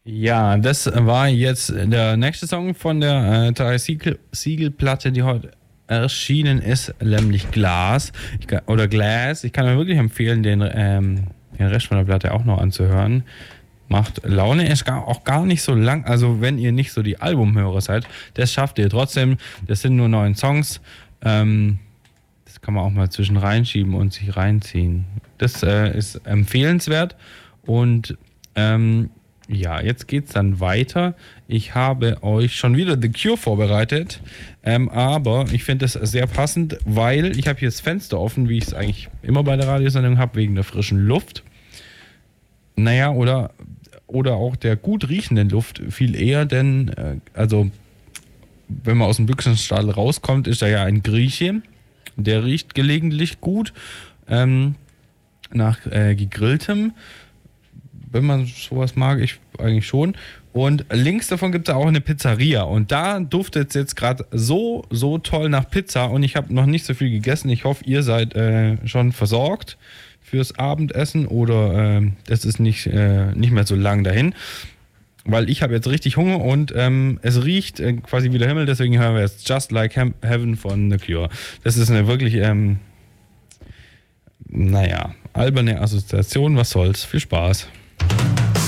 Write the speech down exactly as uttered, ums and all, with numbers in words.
Ja, das war jetzt der nächste Song von der äh, Tarek Siegel, Siegel-Platte, die heute erschienen ist, nämlich Glas ich kann, oder Glass. Ich kann mir wirklich empfehlen, den, ähm, den Rest von der Platte auch noch anzuhören. Macht Laune, ist gar, auch gar nicht so lang. Also wenn ihr nicht so die Albumhörer seid, das schafft ihr trotzdem. Das sind nur neun Songs. Ähm, das kann man auch mal zwischen reinschieben und sich reinziehen. Das äh, ist empfehlenswert. Und ähm, ja, jetzt geht's dann weiter. Ich habe euch schon wieder The Cure vorbereitet, ähm, aber ich finde das sehr passend, weil ich habe hier das Fenster offen, wie ich es eigentlich immer bei der Radiosendung habe, wegen der frischen Luft. Naja, oder, oder auch der gut riechenden Luft viel eher, denn äh, also wenn man aus dem Büchsenstall rauskommt, ist da ja ein Grieche, der riecht gelegentlich gut ähm, nach äh, gegrilltem. Wenn man sowas mag, ich eigentlich schon. Und links davon gibt es auch eine Pizzeria. Und da duftet es jetzt gerade so, so toll nach Pizza. Und ich habe noch nicht so viel gegessen. Ich hoffe, ihr seid äh, schon versorgt fürs Abendessen. Oder äh, das ist nicht, äh, nicht mehr so lang dahin. Weil ich habe jetzt richtig Hunger und ähm, es riecht äh, quasi wie der Himmel. Deswegen hören wir jetzt Just Like Heaven von The Cure. Das ist eine wirklich, ähm, naja, alberne Assoziation. Was soll's. Viel Spaß.